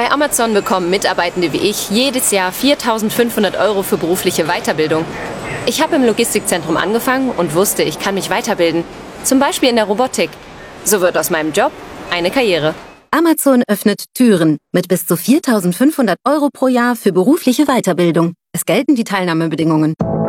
Bei Amazon bekommen Mitarbeitende wie ich jedes Jahr 4.500 € für berufliche Weiterbildung. Ich habe im Logistikzentrum angefangen und wusste, ich kann mich weiterbilden. Zum Beispiel in der Robotik. So wird aus meinem Job eine Karriere. Amazon öffnet Türen mit bis zu 4.500 € pro Jahr für berufliche Weiterbildung. Es gelten die Teilnahmebedingungen.